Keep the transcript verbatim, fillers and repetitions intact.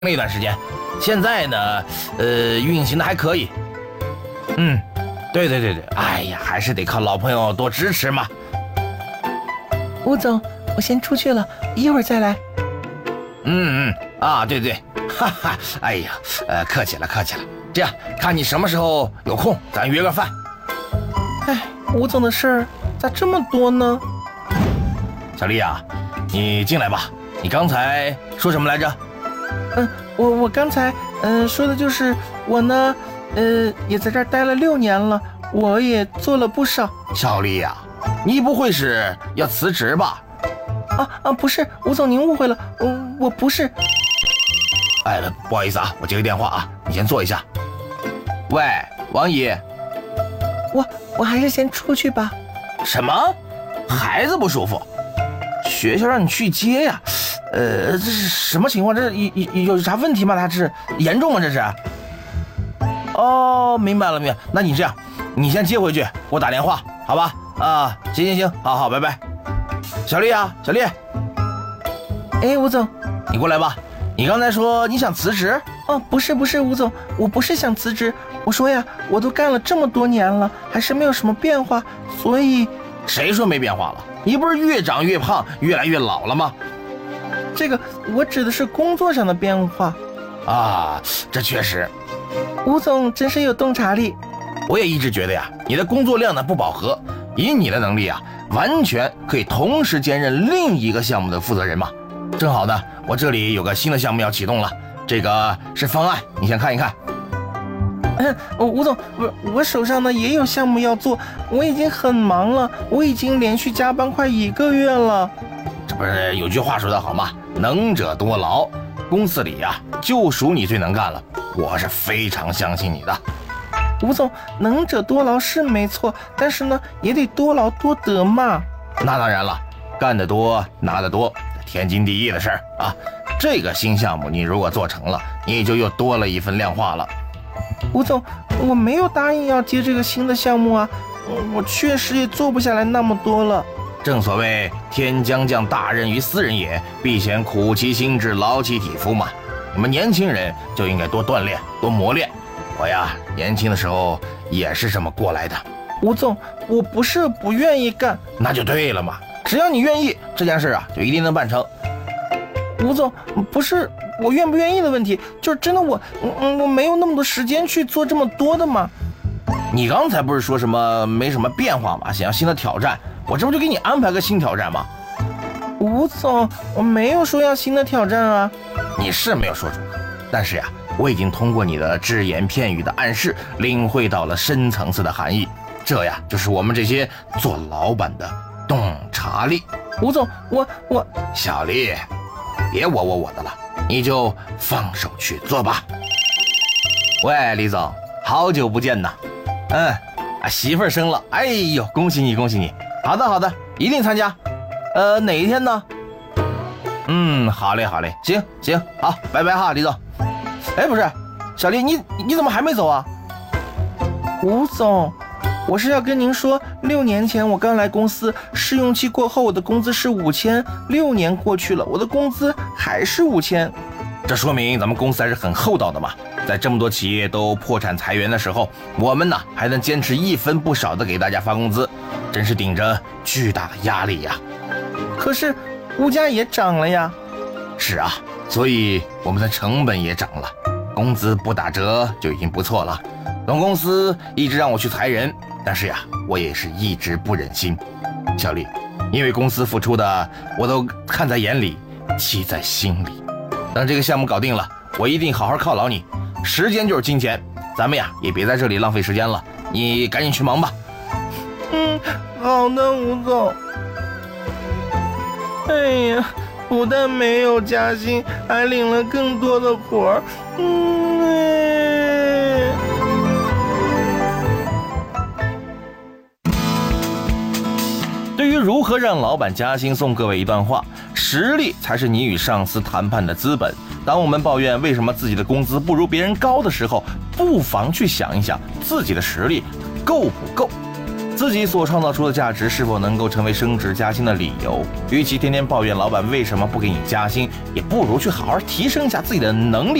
了一段时间，现在呢，呃，运行的还可以。嗯，对对对对，哎呀，还是得靠老朋友多支持嘛。 吴总，我先出去了，一会儿再来。 嗯嗯啊，对对，哈哈，哎呀，呃，客气了客气了。这样，看你什么时候有空，咱约个饭。 哎，吴总的事儿咋这么多呢？ 小丽啊，你进来吧。你刚才说什么来着？ 嗯，我我刚才嗯、呃、说的就是我呢，呃，也在这儿待了六年了，我也做了不少。 小丽呀、啊，你不会是要辞职吧？ 啊啊，不是，吴总您误会了，我我不是。 哎，不好意思啊，我接个电话啊，你先坐一下。喂，王姨， 我我还是先出去吧。 什么？孩子不舒服？学校让你去接呀？呃，这是什么情况？这有有有啥问题吗？他是严重吗？这是？哦，明白了，明白。那你这样，你先接回去，给我打电话，好吧？啊，行行行，好好，拜拜。小丽啊，小丽， 哎，吴总， 你过来吧。你刚才说你想辞职？ 哦，不是不是，吴总，我不是想辞职，我说呀，我都干了这么多年了，还是没有什么变化，所以…… 谁说没变化了？你不是越长越胖，越来越老了吗？ 这个我指的是工作上的变化。 啊，这确实。 吴总真是有洞察力。 我也一直觉得呀，你的工作量呢不饱和，以你的能力啊，完全可以同时兼任另一个项目的负责人嘛。正好呢，我这里有个新的项目要启动了，这个是方案，你先看一看。 嗯，吴总，我我手上呢也有项目要做，我已经很忙了，我已经连续加班快一个月了。 这不是有句话说得好吗？能者多劳。公司里呀、啊，就属你最能干了，我是非常相信你的。 吴总，能者多劳是没错，但是呢，也得多劳多得嘛。 那当然了，干得多拿得多，天经地义的事儿啊。这个新项目你如果做成了，你就又多了一份量化了。 吴总，我没有答应要接这个新的项目啊，我确实也做不下来那么多了。 正所谓天将降大任于斯人也，必先苦其心志，劳其体肤嘛。你们年轻人就应该多锻炼，多磨练。我呀，年轻的时候也是这么过来的。 吴总，我不是不愿意干， 那就对了嘛。只要你愿意，这件事啊就一定能办成。 吴总，不是我愿不愿意的问题，就是真的我，嗯，我没有那么多时间去做这么多的嘛。 你刚才不是说什么没什么变化吗？想要新的挑战，我这不就给你安排个新挑战吗？ 吴总，我没有说要新的挑战啊。 你是没有说出口，但是呀，我已经通过你的只言片语的暗示，领会到了深层次的含义。这呀，就是我们这些做老板的洞察力。 吴总，我我小丽，别我我我的了，你就放手去做吧。喂，李总，好久不见呐。嗯，啊，媳妇儿生了，哎呦，恭喜你，恭喜你！好的，好的，一定参加。呃，哪一天呢？嗯，好嘞，好嘞，行行，好，拜拜哈，李总。哎，不是，小丽，你你怎么还没走啊？ 吴总，我是要跟您说，六年前我刚来公司，试用期过后，我的工资是五千，六年过去了，我的工资还是五千。 这说明咱们公司还是很厚道的嘛。在这么多企业都破产裁员的时候，我们呢还能坚持一分不少的给大家发工资，真是顶着巨大的压力呀。 可是物价也涨了呀。 是啊，所以我们的成本也涨了，工资不打折就已经不错了。总公司一直让我去裁人，但是呀，我也是一直不忍心。小丽，因为公司付出的我都看在眼里，记在心里。等这个项目搞定了，我一定好好犒劳你。时间就是金钱，咱们呀也别在这里浪费时间了，你赶紧去忙吧。 嗯，好的，吴总。哎呀，不但没有加薪，还领了更多的活儿。嗯、哎。 对于如何让老板加薪，送各位一段话：实力才是你与上司谈判的资本。当我们抱怨为什么自己的工资不如别人高的时候，不妨去想一想自己的实力够不够。 自己所创造出的价值是否能够成为升职加薪的理由。与其天天抱怨老板为什么不给你加薪，也不如去好好提升一下自己的能力。